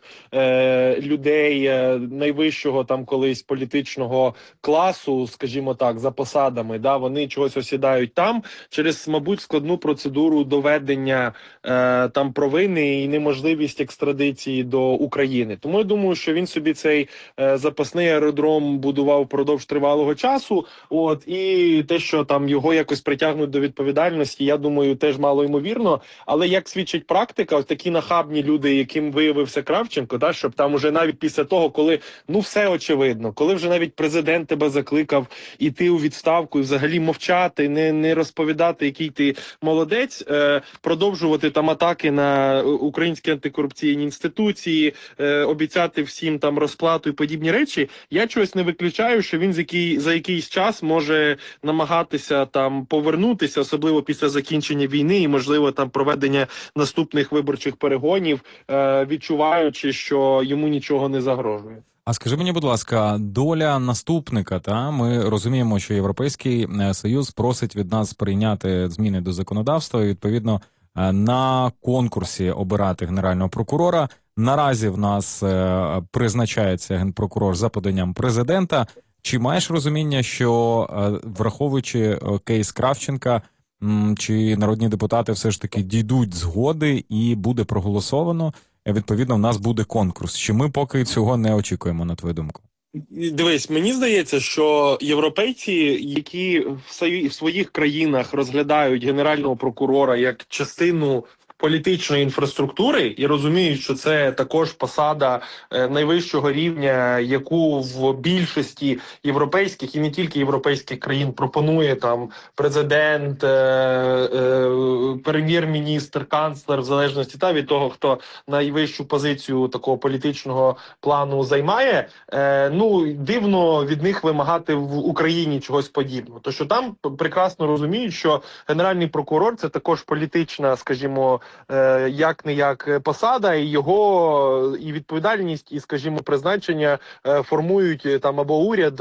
людей найвищого там колись політичного класу, скажімо так, за посадами, да, вони чогось осідають там через, мабуть, складну процедуру доведення там провини і неможливість екстрадиції до України. Тому я думаю, що він собі цей запасний аеродром будував впродовж тривалого часу. От, і те, що там його якось притягнуть до відповідальності, я думаю, теж мало ймовірно. Але як свідчить практика, ось такі нахабні люди, яким виявився Кравченко, да, щоб там уже навіть після того, коли, ну, все очевидно, коли вже навіть президент тебе закликав іти у відставку і взагалі мовчати, не розповідати, який ти молодець, продовжувати там атаки на українські антикорупційні інституції, обіцяти всім там розплату і подібні речі, я чогось не виключаю, що він за якийсь час може намагатися там повернутися, особливо після закінчення війни і, можливо, там проведення наступних виборчих перегонів, відчуваючи, що йому нічого не загрожує. А скажи мені, будь ласка, доля наступника, та? Ми розуміємо, що Європейський Союз просить від нас прийняти зміни до законодавства і, відповідно, на конкурсі обирати генерального прокурора. Наразі в нас призначається генпрокурор за поданням президента. Чи маєш розуміння, що, враховуючи кейс Кравченка, чи народні депутати все ж таки дійдуть згоди і буде проголосовано, відповідно, в нас буде конкурс? Чи ми поки цього не очікуємо, на твою думку? Дивись, мені здається, що європейці, які в своїх країнах розглядають генерального прокурора як частину політичної інфраструктури і розуміють, що це також посада найвищого рівня, яку в більшості європейських і не тільки європейських країн пропонує там президент, прем'єр-міністр, канцлер, в залежності від того, хто найвищу позицію такого політичного плану займає. Ну, дивно від них вимагати в Україні чогось подібного. То що там прекрасно розуміють, що генеральний прокурор – це також політична, скажімо, як-не-як посада, і його і відповідальність, і, скажімо, призначення формують там або уряд,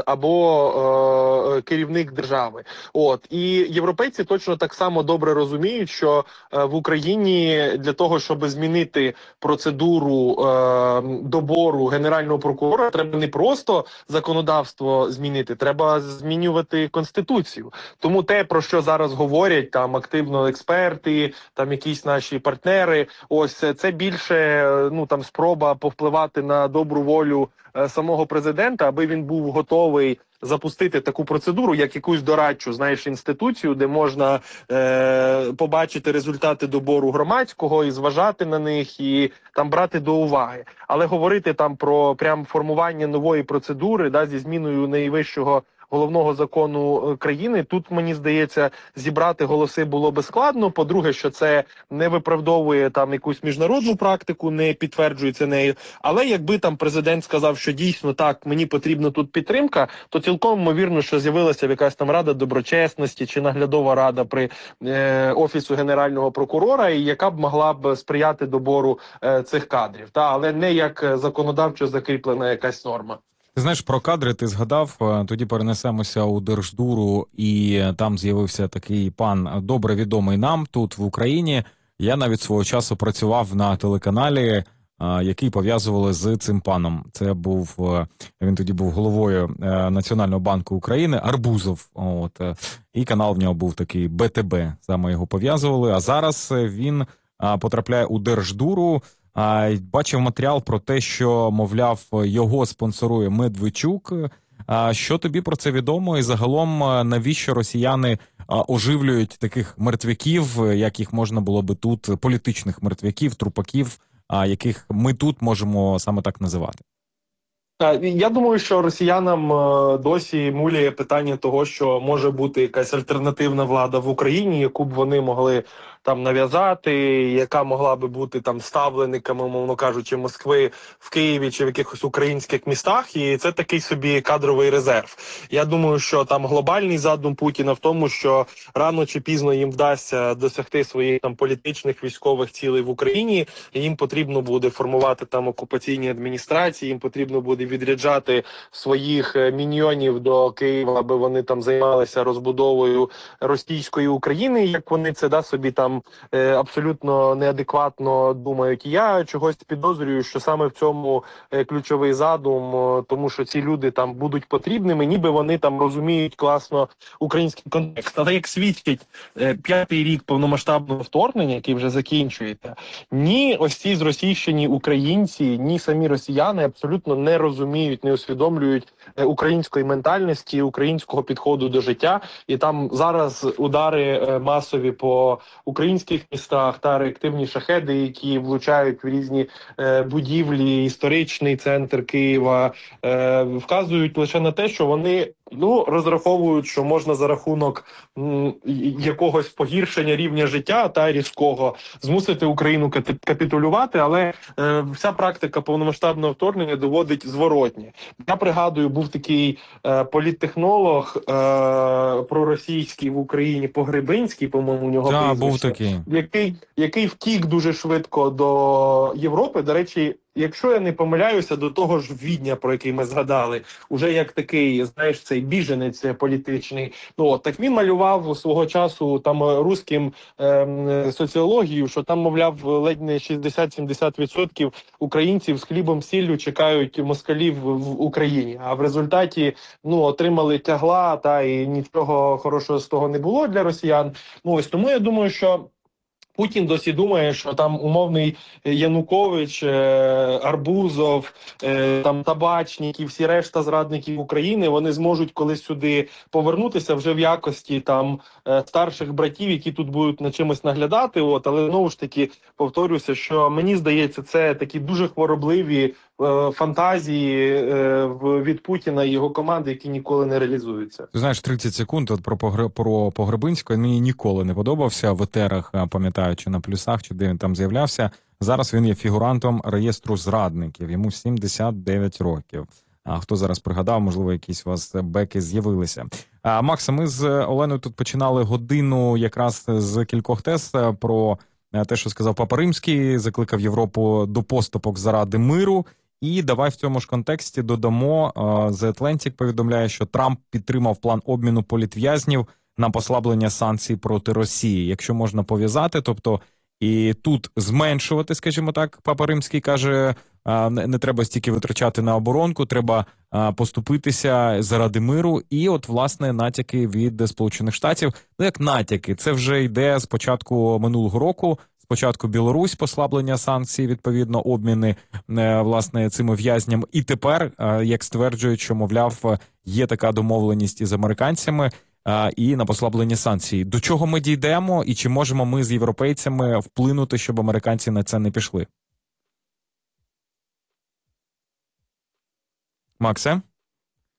або керівник держави. От. І європейці точно так само добре розуміють, що в Україні для того, щоб змінити процедуру добору генерального прокурора, треба не просто законодавство змінити, треба змінювати Конституцію. Тому те, про що зараз говорять там активно експерти, там якісь наші партнери, ось це більше, ну, там спроба повпливати на добру волю самого президента, аби він був готовий запустити таку процедуру, як якусь дорадчу, знаєш, інституцію, де можна побачити результати добору громадського і зважати на них, і там брати до уваги. Але говорити там про прям формування нової процедури, да, зі зміною найвищого головного закону країни. Тут, мені здається, зібрати голоси було би складно. По-друге, що це не виправдовує там якусь міжнародну практику, не підтверджується нею. Але якби там президент сказав, що дійсно так, мені потрібна тут підтримка, то цілком ймовірно, що з'явилася якась там рада доброчесності чи наглядова рада при Офісу Генерального прокурора, і яка б могла б сприяти добору цих кадрів. Але не як законодавчо закріплена якась норма. Ти знаєш, про кадри ти згадав, тоді перенесемося у Держдуру, і там з'явився такий пан, добре відомий нам тут в Україні. Я навіть свого часу працював на телеканалі, який пов'язували з цим паном. Це був, він тоді був головою Національного банку України, Арбузов. І канал в нього був такий БТБ, саме його пов'язували. А зараз він потрапляє у Держдуру. Бачив матеріал про те, що, мовляв, його спонсорує Медведчук. Що тобі про це відомо? І загалом, навіщо росіяни оживлюють таких мертвяків, як їх можна було би тут, політичних мертвяків, трупаків, яких ми тут можемо саме так називати? Я думаю, що росіянам досі муляє питання того, що може бути якась альтернативна влада в Україні, яку б вони могли там нав'язати, яка могла би бути там ставленниками, мовно кажучи, Москви в Києві чи в якихось українських містах, і це такий собі кадровий резерв. Я думаю, що там глобальний задум Путіна в тому, що рано чи пізно їм вдасться досягти своїх там політичних, військових цілей в Україні, і їм потрібно буде формувати там окупаційні адміністрації, їм потрібно буде відряджати своїх міньйонів до Києва, аби вони там займалися розбудовою російської України, як вони це собі там абсолютно неадекватно думають. Я чогось підозрюю, що саме в цьому ключовий задум, тому що ці люди там будуть потрібними, ніби вони там розуміють класно український контекст. Але як свідчить 5-й рік повномасштабного вторгнення, який вже закінчується, ні ось ці зросійщені українці, ні самі росіяни абсолютно не розуміють, не усвідомлюють української ментальності, українського підходу до життя. І там зараз удари масові по українських містах та реактивні шахеди, які влучають в різні будівлі, історичний центр Києва, вказують лише на те, що вони розраховують, що можна за рахунок якогось погіршення рівня життя та різкого змусити Україну капітулювати, але вся практика повномасштабного вторгнення доводить зворотнє. Я пригадую, був такий політтехнолог проросійський в Україні, Погребинський, по-моєму, у нього прізвище, який втік дуже швидко до Європи. До речі, якщо я не помиляюся, до того ж Відня, про який ми згадали, уже як такий, знаєш, цей біженець політичний. Так він малював свого часу там руським соціологію, що там, мовляв, ледь не 60-70% українців з хлібом сіллю чекають москалів в Україні. А в результаті отримали тягла, і нічого хорошого з того не було для росіян. Ось тому я думаю, що Путін досі думає, що там умовний Янукович, Арбузов, там Табачник і всі решта зрадників України, вони зможуть колись сюди повернутися вже в якості там старших братів, які тут будуть на чимось наглядати. Але знову ж таки повторюся, що мені здається, це такі дуже хворобливі фантазії від Путіна і його команди, які ніколи не реалізуються. Ти знаєш, 30 секунд про Погребинського. Мені ніколи не подобався в етерах, пам'ятаю, чи на плюсах, чи де він там з'являвся. Зараз він є фігурантом реєстру зрадників. Йому 79 років. А хто зараз пригадав, можливо, якісь у вас беки з'явилися. Макса, ми з Оленою тут починали годину якраз з кількох тез про те, що сказав Папа Римський, закликав Європу до поступок заради миру. І давай в цьому ж контексті додамо, The Atlantic повідомляє, що Трамп підтримав план обміну політв'язнів на послаблення санкцій проти Росії. Якщо можна пов'язати, тобто і тут зменшувати, скажімо так, Папа Римський каже, не треба стільки витрачати на оборонку, треба поступитися заради миру. І от, власне, натяки від Сполучених Штатів. Як натяки, це вже йде з початку минулого року. Спочатку Білорусь, послаблення санкцій, відповідно, обміни, власне, цими в'язнями. І тепер, як стверджують, що, мовляв, є така домовленість із американцями і на послаблення санкцій. До чого ми дійдемо і чи можемо ми з європейцями вплинути, щоб американці на це не пішли? Максе?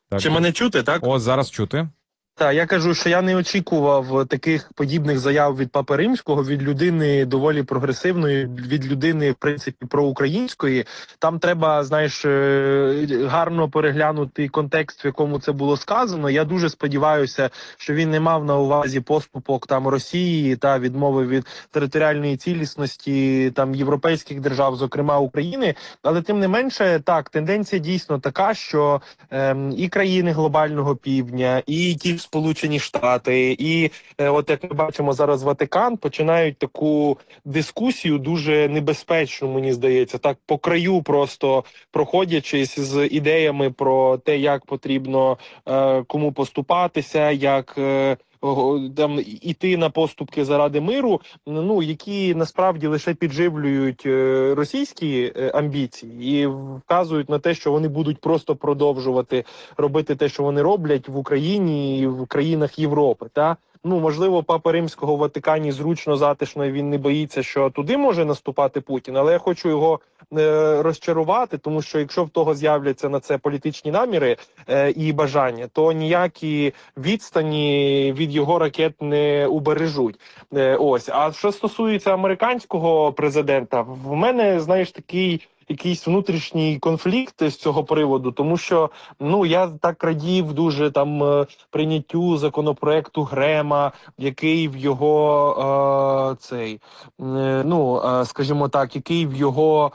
Так. Чи мене чути, так? О, зараз чути. Так, я кажу, що я не очікував таких подібних заяв від Папи Римського, від людини доволі прогресивної, від людини, в принципі, проукраїнської. Там треба, знаєш, гарно переглянути контекст, в якому це було сказано. Я дуже сподіваюся, що він не мав на увазі поступок там Росії та відмови від територіальної цілісності там європейських держав, зокрема України. Але тим не менше, так, тенденція дійсно така, що і країни глобального півдня, і ті Сполучені Штати, і от як ми бачимо зараз Ватикан, починають таку дискусію дуже небезпечну, мені здається, так по краю просто проходячись з ідеями про те, як потрібно кому поступатися, як там іти на поступки заради миру, ну які насправді лише підживлюють російські амбіції і вказують на те, що вони будуть просто продовжувати робити те, що вони роблять в Україні і в країнах Європи. Та ну можливо, Папа Римського в Ватикані зручно, затишно, і він не боїться, що туди може наступати Путін, але я хочу його розчарувати, тому що якщо в того з'являться на це політичні наміри і бажання, то ніякі відстані від його ракет не убережуть. Ось. А що стосується американського президента, в мене, знаєш, такий якийсь внутрішній конфлікт з цього приводу, тому що ну я так радів дуже там прийняттю законопроекту Грема, який в його скажімо так, який в його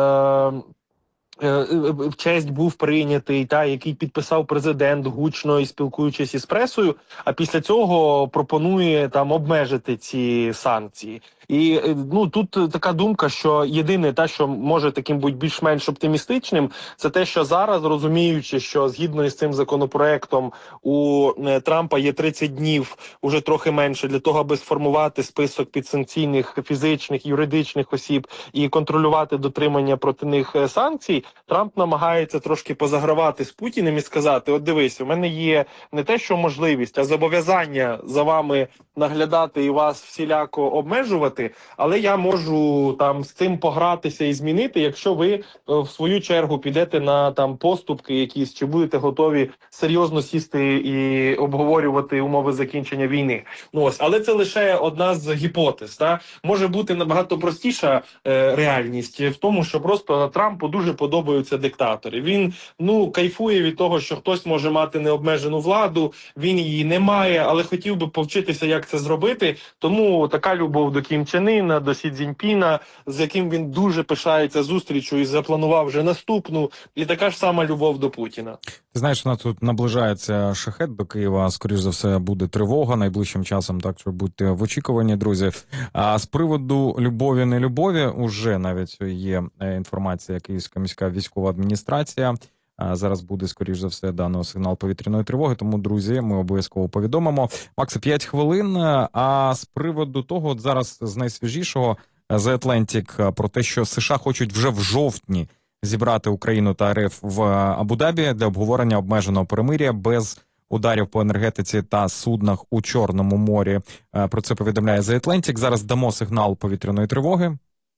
в честь був прийнятий, та який підписав президент гучно і спілкуючись із пресою, а після цього пропонує там обмежити ці санкції. І ну тут така думка, що єдине те, що може таким бути більш-менш оптимістичним, це те, що зараз, розуміючи, що згідно із цим законопроектом у Трампа є 30 днів, уже трохи менше, для того, аби сформувати список підсанкційних фізичних, юридичних осіб і контролювати дотримання проти них санкцій, Трамп намагається трошки позагравати з Путіним і сказати: от дивись, у мене є не те, що можливість, а зобов'язання за вами наглядати і вас всіляко обмежувати, але я можу там з цим погратися і змінити, якщо ви в свою чергу підете на там поступки якісь, чи будете готові серйозно сісти і обговорювати умови закінчення війни. Ну ось, але це лише одна з гіпотез. Та? Може бути набагато простіша реальність в тому, що просто Трампу дуже подобаються диктатори. Він кайфує від того, що хтось може мати необмежену владу, він її не має, але хотів би повчитися, як це зробити. Тому така любов до Кім Чен Іна, до Сі Цзіньпіна, з яким він дуже пишається зустрічю і запланував вже наступну, і така ж сама любов до Путіна. Ти знаєш, у нас тут наближається шахет до Києва, скоріш за все буде тривога найближчим часом, так що будьте в очікуванні, друзі. А з приводу любові-нелюбові уже навіть є інформація, Київська міська військова адміністрація. Зараз буде, скоріш за все, дано сигнал повітряної тривоги, тому, друзі, ми обов'язково повідомимо. Макс, 5 хвилин, а з приводу того, от зараз з найсвіжішого, The Atlantic, про те, що США хочуть вже в жовтні зібрати Україну та РФ в Абу-Дабі для обговорення обмеженого перемир'я без ударів по енергетиці та суднах у Чорному морі. Про це повідомляє The Atlantic. Зараз дамо сигнал повітряної тривоги.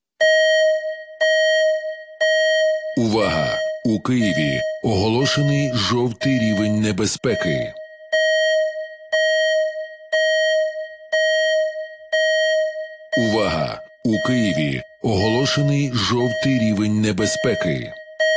Увага! У Києві оголошений жовтий рівень небезпеки. Увага! У Києві оголошений жовтий рівень небезпеки.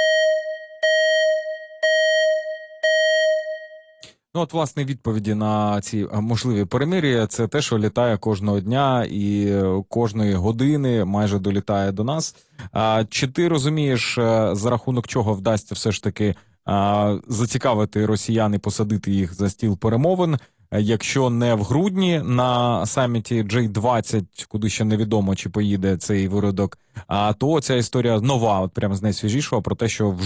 Ну, от, власне, відповіді на ці можливі перемир'я – це те, що літає кожного дня і кожної години майже долітає до нас. Чи ти розумієш, за рахунок чого вдасться все ж таки зацікавити росіян і посадити їх за стіл перемовин, якщо не в грудні на саміті G20, куди ще невідомо, чи поїде цей виродок, то ця історія нова, от прямо з найсвіжішого, про те, що в